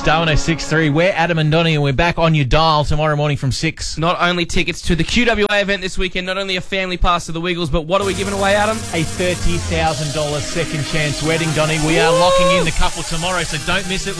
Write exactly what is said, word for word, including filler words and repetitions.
star one oh six three. We're Adam and Donnie, and we're back on your dial tomorrow morning from six. Not only tickets to the Q W A event this weekend, not only a family pass to the Wiggles, but what are we giving away, Adam? A thirty thousand dollars second chance wedding, Donnie. We are locking in the couple tomorrow, so don't miss it.